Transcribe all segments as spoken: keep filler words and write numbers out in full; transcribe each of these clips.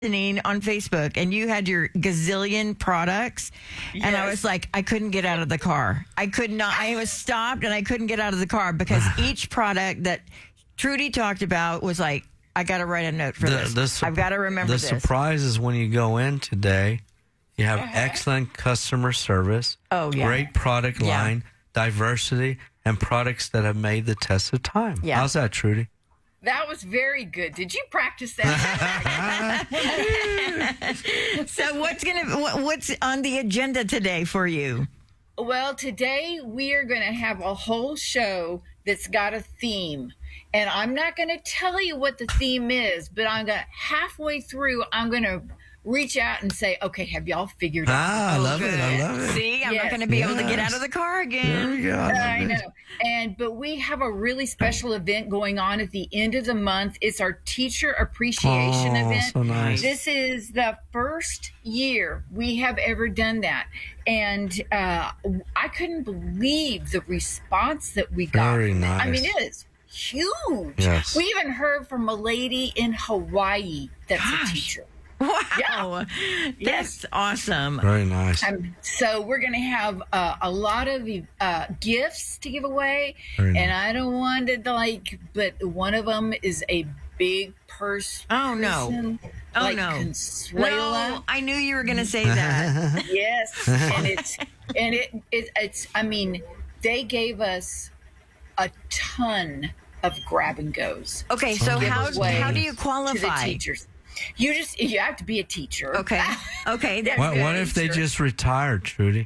listening on Facebook and you had your gazillion products, yes. and I was like, I couldn't get out of the car. I could not. I was stopped and I couldn't get out of the car because each product that Trudy talked about was like, I got to write a note for the, this. The su- I've got to remember the this. The surprise is when you go in today, you have uh-huh. excellent customer service, oh, yeah. great product yeah. line, diversity, and products that have made the test of time. Yeah. How's that, Trudy? That was very good. Did you practice that? So what's gonna what, what's on the agenda today for you? Well, today we are going to have a whole show that's got a theme. And I'm not going to tell you what the theme is, but I'm going to halfway through, I'm going to reach out and say, okay, have y'all figured out? Ah, I Oh, love good. it. I love it. See, I'm Yes. not going to be able to get Yes. out of the car again. There we go. I, I love know. it. And but we have a really special event going on at the end of the month. It's our teacher appreciation Oh, event. so nice. This is the first year we have ever done that. And uh, I couldn't believe the response that we got. Very from it. I nice. mean, it is huge. Yes. We even heard from a lady in Hawaii that's Gosh. a teacher. Wow, Yeah. that's Yes. awesome. Very nice. Um, so we're going to have uh, a lot of uh, gifts to give away, Very and nice. I don't want to like, but one of them is a big purse. Oh, no. person, Oh, like no. Consuela. No, I knew you were going to say that. Yes, and it's and it, it it's. I mean, they gave us a ton of grab and goes Okay, so give how away how do you to the qualify? teachers. You just you have to be a teacher. Okay, okay, that's What, good. what if they just retired, Trudy?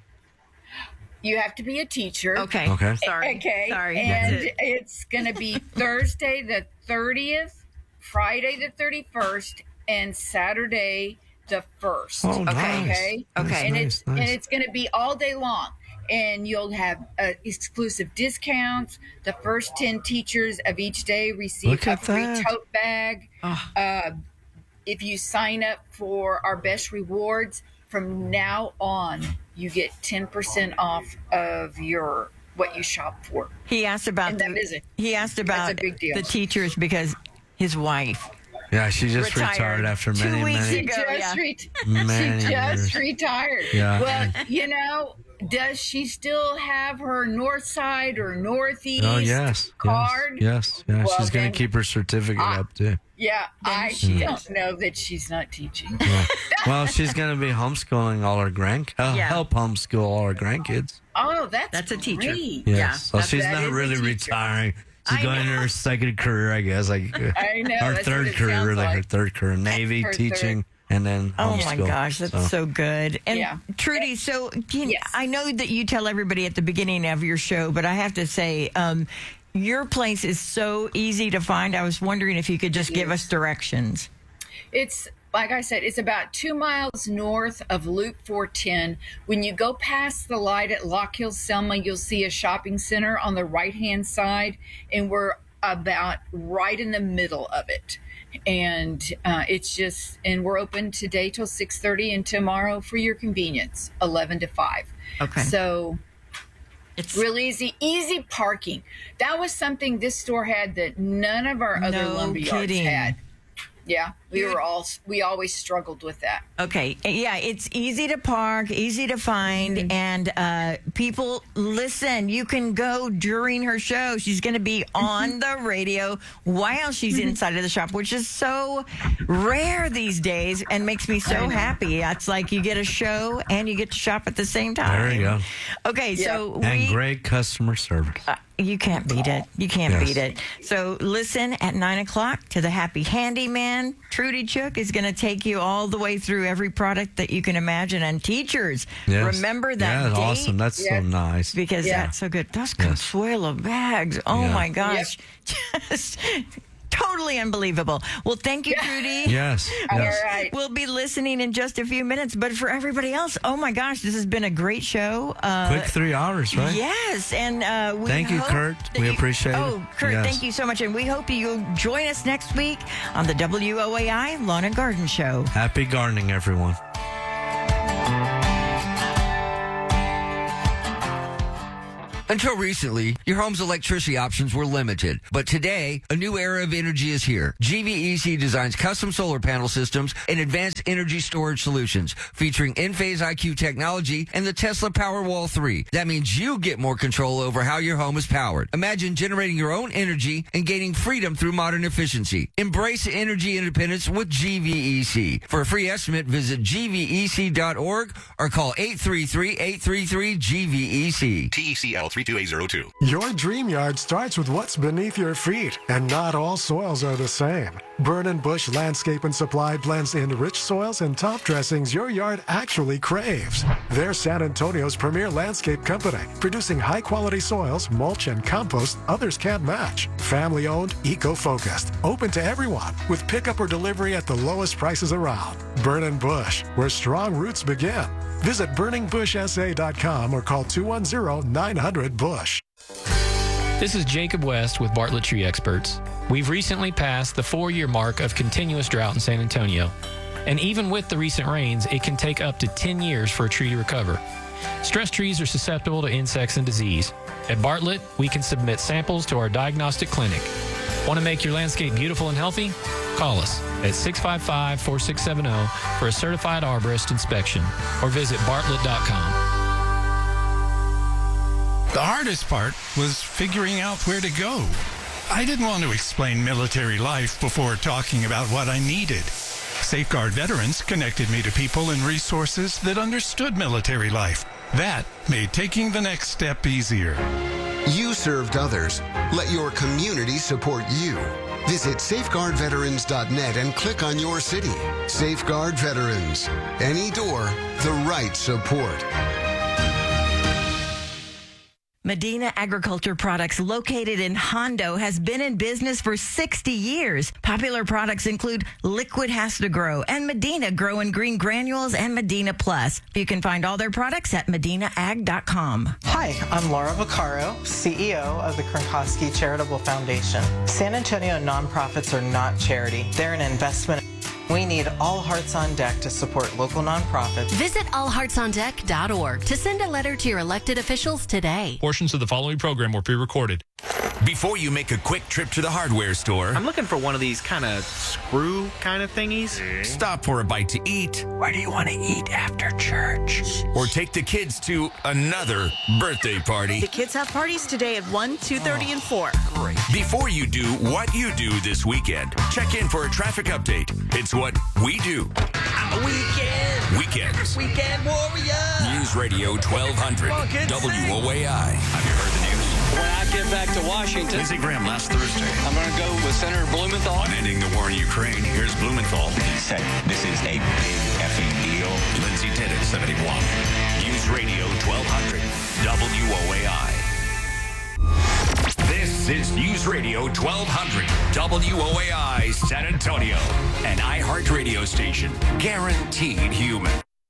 You have to be a teacher. Okay, Okay. sorry, Okay. sorry. And That's it. it's going to be Thursday the thirtieth, Friday the thirty-first, and Saturday the first. Oh, nice. Okay. Okay. And Nice, it's nice. and it's going to be all day long. And you'll have uh, exclusive discounts. The first ten teachers of each day receive Look a at free that. tote bag. Oh. Uh, if you sign up for our best rewards, from now on, you get ten percent off of your what you shop for. He asked about And that the, is a- he asked about that's a big deal. the teachers because his wife. Yeah, she just Retired retired, after two many, weeks many. ago. She Go, just, yeah. ret- Many she just years. retired. Yeah. Well, you know, does she still have her north side or northeast Oh, yes. card? Yes. Yes. Yeah. Well, she's going then- to keep her certificate Ah. up, too. Yeah, I she don't know that she's not teaching. Yeah. Well, she's going to be homeschooling all her grand, uh, Yeah. help homeschool all her grandkids. Oh, that's That's a teacher. great. Yes. Yeah, So that's- she's that not is a really teacher. retiring. She's I going into know. her second career, I guess. Like I know, her that's third what it career, sounds really her like. third career, Navy, Her teaching, third. and then Oh homeschool. my gosh, that's so, good. And Yeah. Trudy, so can, Yes. I know that you tell everybody at the beginning of your show, but I have to say, um, your place is so easy to find. I was wondering if you could just give us directions. It's like I said, it's about two miles north of Loop four ten. When you go past the light at Lock Hill Selma, you'll see a shopping center on the right-hand side, and we're about right in the middle of it. And uh, it's just, and we're open today till six thirty, and tomorrow for your convenience, eleven to five. Okay. So It's real easy, easy parking. That was something this store had that none of our other No lumber yards kidding. had. Yeah, we were all we always struggled with that. Okay. Yeah, it's easy to park, easy to find, Mm-hmm. and uh, people listen. You can go during her show. She's going to be on the radio while she's Mm-hmm. inside of the shop, which is so rare these days and makes me so happy. It's like you get a show and you get to shop at the same time. There you go. Okay, so And we. great customer service. Uh, you can't beat it. You can't Yes. beat it. So listen at nine o'clock to the Happy Handyman. Trudy Chook is going to take you all the way through every product that you can imagine. And teachers, Yes. remember that Yeah, date awesome. That's so Yes. nice. because Yeah. that's so good. Those Yes. Consuelo bags. Oh Yeah. my gosh. Just totally unbelievable. Well, thank you, Trudy. Yes. All Yes. right. We'll be listening in just a few minutes. But for everybody else, oh my gosh, this has been a great show. Uh, Quick three hours, right? Yes, and uh, we Thank you, hope Kurt. that We you- appreciate it. Oh, Kurt, Yes. thank you so much, and we hope you'll join us next week on the W O A I Lawn and Garden Show. Happy gardening, everyone. Until recently, your home's electricity options were limited. But today, a new era of energy is here. G V E C designs custom solar panel systems and advanced energy storage solutions featuring Enphase I Q technology and the Tesla Powerwall three. That means you get more control over how your home is powered. Imagine generating your own energy and gaining freedom through modern efficiency. Embrace energy independence with G V E C. For a free estimate, visit G V E C dot org or call eight three three, eight three three, G V E C. T E C L three two eight zero two. Your dream yard starts with what's beneath your feet, and not all soils are the same. Burn and Bush Landscape and Supply blends in rich soils and top dressings your yard actually craves. They're San Antonio's premier landscape company, producing high-quality soils, mulch, and compost others can't match. Family-owned, eco-focused, open to everyone, with pickup or delivery at the lowest prices around. Burn and Bush, where strong roots begin. Visit burning bush s a dot com or call two one zero, nine hundred, bush. This is Jacob West with Bartlett Tree Experts. We've recently passed the four-year mark of continuous drought in San Antonio. And even with the recent rains, it can take up to ten years for a tree to recover. Stressed trees are susceptible to insects and disease. At Bartlett, we can submit samples to our diagnostic clinic. Want to make your landscape beautiful and healthy? Call us at six five five, four six seven zero for a certified arborist inspection or visit bartlett dot com. The hardest part was figuring out where to go. I didn't want to explain military life before talking about what I needed. Safeguard Veterans connected me to people and resources that understood military life. That made taking the next step easier. You served others. Let your community support you. Visit safeguard veterans dot net and click on your city. Safeguard Veterans. Any door, the right support. Medina Agriculture Products, located in Hondo, has been in business for sixty years. Popular products include Liquid Has to Grow and Medina Grow and Green Granules and Medina Plus. You can find all their products at medina ag dot com. Hi, I'm Laura Vaccaro, C E O of the Kronkosky Charitable Foundation. San Antonio nonprofits are not charity. They're an investment. We need all hearts on deck to support local nonprofits. Visit all hearts on deck dot org to send a letter to your elected officials today. Portions of the following program were pre-recorded. Before you make a quick trip to the hardware store, I'm looking for one of these kind of screw kind of thingies. Stop for a bite to eat. Where do you want to eat after church? Or take the kids to another birthday party. The kids have parties today at one, two thirty, oh, and four. Great. Before you do what you do this weekend, check in for a traffic update. It's what we do. I'm a weekend. Weekends. Weekend warrior. News Radio twelve hundred. On, W O A I. Have you heard the news? When I get back to Washington, Lindsey Graham last Thursday. I'm going to go with Senator Blumenthal. On ending the war in Ukraine, here's Blumenthal. He said, this is a big effing deal. Lindsey did it, seventy-one. News Radio twelve hundred, W O A I. This is News Radio twelve hundred, W O A I San Antonio, an iHeart radio station, guaranteed human.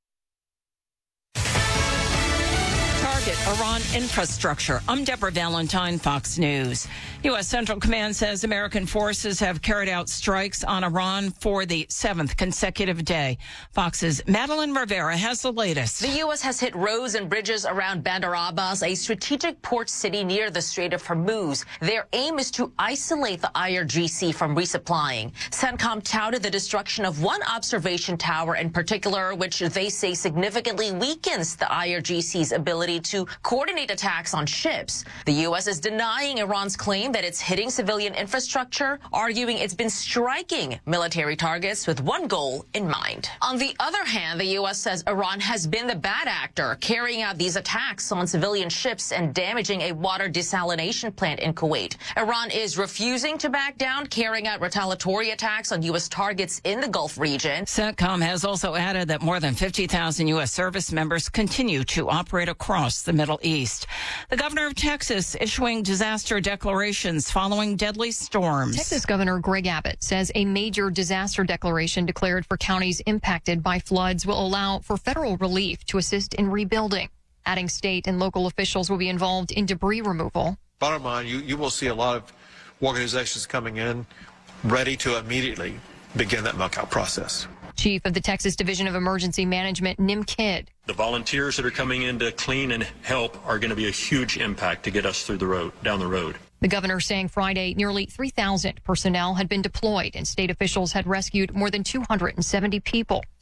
Iran infrastructure. I'm Deborah Valentine, Fox News. U S. Central Command says American forces have carried out strikes on Iran for the seventh consecutive day. Fox's Madeline Rivera has the latest. The U S has hit roads and bridges around Bandar Abbas, a strategic port city near the Strait of Hormuz. Their aim is to isolate the I R G C from resupplying. CENTCOM touted the destruction of one observation tower in particular, which they say significantly weakens the I R G C's ability to coordinate attacks on ships. The U S is denying Iran's claim that it's hitting civilian infrastructure, arguing it's been striking military targets with one goal in mind. On the other hand, the U S says Iran has been the bad actor, carrying out these attacks on civilian ships and damaging a water desalination plant in Kuwait. Iran is refusing to back down, carrying out retaliatory attacks on U S targets in the Gulf region. CENTCOM has also added that more than fifty thousand U S service members continue to operate across the Middle East. The governor of Texas issuing disaster declarations following deadly storms. Texas Governor Greg Abbott says a major disaster declaration declared for counties impacted by floods will allow for federal relief to assist in rebuilding. Adding state and local officials will be involved in debris removal. Bottom line, you, you will see a lot of organizations coming in ready to immediately begin that muck-out process. Chief of the Texas Division of Emergency Management, Nim Kidd. The volunteers that are coming in to clean and help are going to be a huge impact to get us through the road, down the road. The governor saying Friday nearly three thousand personnel had been deployed and state officials had rescued more than two hundred seventy people.